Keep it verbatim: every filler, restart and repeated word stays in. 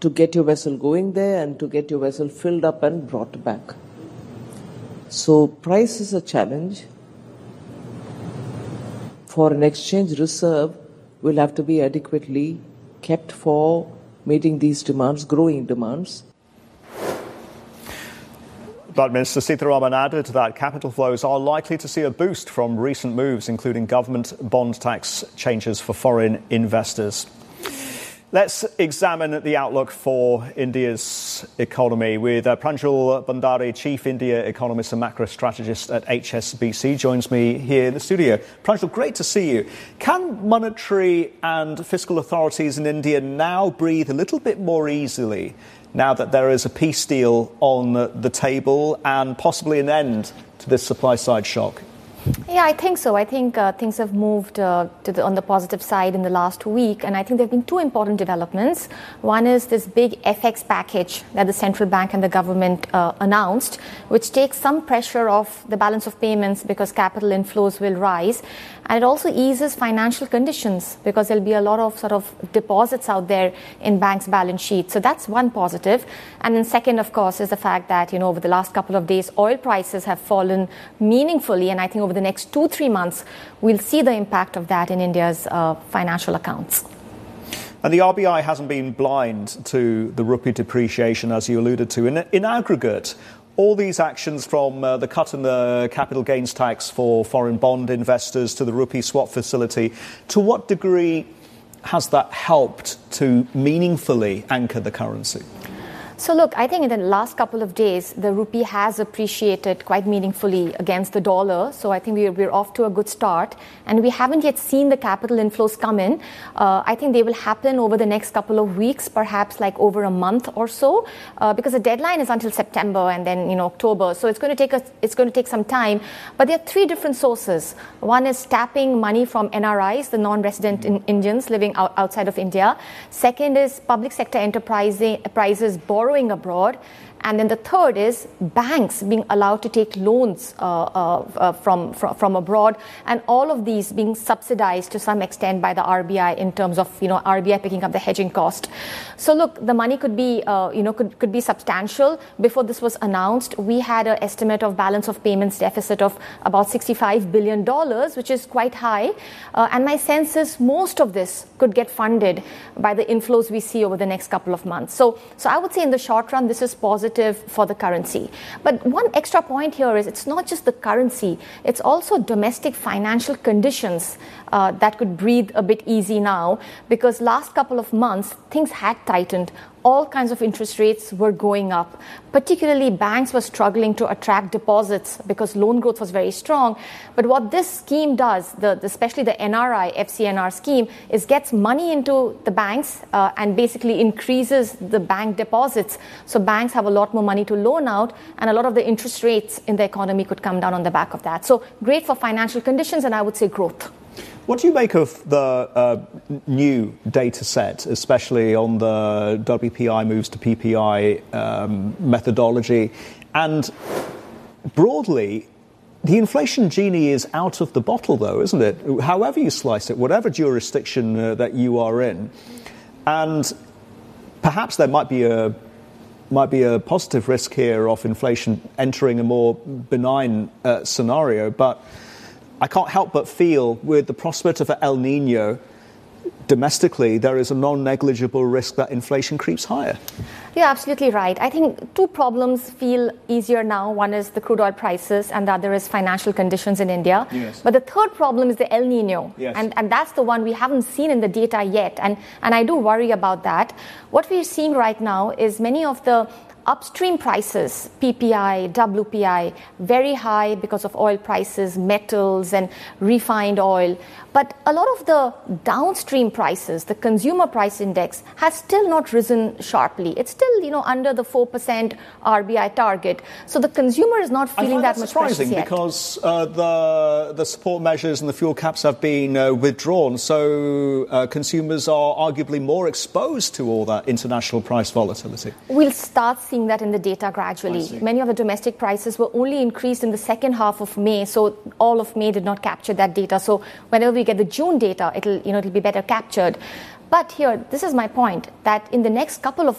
to get your vessel going there and to get your vessel filled up and brought back. So price is a challenge. Foreign exchange reserve will have to be adequately kept for meeting these demands, growing demands. But Minister Sitharaman added that capital flows are likely to see a boost from recent moves, including government bond tax changes for foreign investors. Let's examine the outlook for India's economy with uh, Pranjal Bhandari, Chief India Economist and Macro Strategist at H S B C, joins me here in the studio. Pranjal, great to see you. Can monetary and fiscal authorities in India now breathe a little bit more easily now that there is a peace deal on the table and possibly an end to this supply-side shock? Yeah, I think so. I think uh, things have moved uh, to the, on the positive side in the last week, and I think there have been two important developments. One is this big F X package that the central bank and the government uh, announced, which takes some pressure off the balance of payments because capital inflows will rise. And it also eases financial conditions because there'll be a lot of sort of deposits out there in banks' balance sheets. So that's one positive. And then second, of course, is the fact that, you know, over the last couple of days, oil prices have fallen meaningfully. And I think over the next two, three months, we'll see the impact of that in India's uh, financial accounts. And the R B I hasn't been blind to the rupee depreciation, as you alluded to. In, in aggregate, all these actions from uh, the cut in the capital gains tax for foreign bond investors to the rupee swap facility, to what degree has that helped to meaningfully anchor the currency? So look, I think in the last couple of days, the rupee has appreciated quite meaningfully against the dollar. So I think we're, we're off to a good start. And we haven't yet seen the capital inflows come in. Uh, I think they will happen over the next couple of weeks, perhaps like over a month or so, uh, because the deadline is until September and then, you know, October. So it's going to take us, it's going to take some time. But there are three different sources. One is tapping money from N R Is, the non-resident in Indians living out, outside of India. Second is public sector enterprises borrowing abroad. And then the third is banks being allowed to take loans uh, uh, from, from from abroad, and all of these being subsidized to some extent by the R B I in terms of, you know, R B I picking up the hedging cost. So look, the money could be uh, you know could could be substantial. Before this was announced, we had an estimate of balance of payments deficit of about sixty-five billion dollars, which is quite high. Uh, and my sense is most of this could get funded by the inflows we see over the next couple of months. So so I would say in the short run, this is positive for the currency. But one extra point here is it's not just the currency, it's also domestic financial conditions uh, that could breathe a bit easy now, because last couple of months things had tightened. All kinds of interest rates were going up. Particularly, banks were struggling to attract deposits because loan growth was very strong. But what this scheme does, the, the, especially the N R I, F C N R scheme, is gets money into the banks uh, and basically increases the bank deposits. So banks have a lot more money to loan out, and a lot of the interest rates in the economy could come down on the back of that. So great for financial conditions, and I would say growth. What do you make of the uh, new data set, especially on the W P I moves to P P I um, methodology? And broadly, the inflation genie is out of the bottle, though, isn't it? However you slice it, whatever jurisdiction uh, that you are in. And perhaps there might be a might be a positive risk here of inflation entering a more benign uh, scenario, but I can't help but feel with the prospect of an El Nino domestically, there is a non-negligible risk that inflation creeps higher. You're absolutely right. I think two problems feel easier now. One is the crude oil prices, and the other is financial conditions in India. Yes. But the third problem is the El Nino. Yes. And, and that's the one we haven't seen in the data yet. And, and I do worry about that. What we're seeing right now is many of the upstream prices, P P I, W P I, very high because of oil prices, metals and refined oil. But a lot of the downstream prices, the consumer price index, has still not risen sharply. It's still, you know, under the four percent R B I target. So the consumer is not feeling that much pressure yet. Because uh, the the support measures and the fuel caps have been uh, withdrawn. So uh, consumers are arguably more exposed to all that international price volatility. We'll start seeing that in the data gradually. Many of the domestic prices were only increased in the second half of May. So all of May did not capture that data. So whenever we get the June data, it'll, you know, it'll be better captured. But here, this is my point, that in the next couple of